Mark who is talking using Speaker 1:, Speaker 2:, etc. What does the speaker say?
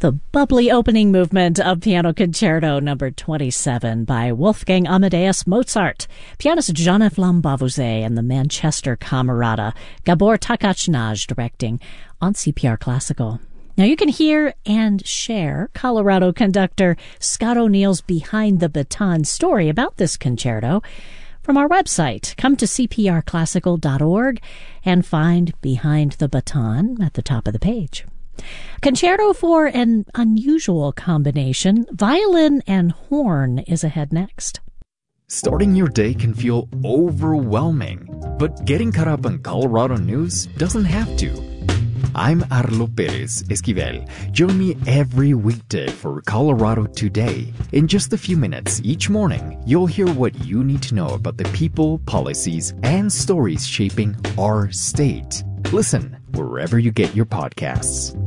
Speaker 1: The bubbly opening movement of Piano Concerto number 27 by Wolfgang Amadeus Mozart, pianist Jean-Yves Lambavouze and the Manchester Camerata, Gabor Takachnaj directing on CPR Classical. Now you can hear and share Colorado conductor Scott O'Neill's Behind the Baton story about this concerto from our website. Come to cprclassical.org and find Behind the Baton at the top of the page. Concerto for an unusual combination, violin and horn, is ahead next.
Speaker 2: Starting your day can feel overwhelming, but getting caught up on Colorado news doesn't have to. I'm Arlo Perez Esquivel. Join me every weekday for Colorado Today. In just a few minutes each morning, you'll hear what you need to know about the people, policies, and stories shaping our state. Listen wherever you get your podcasts.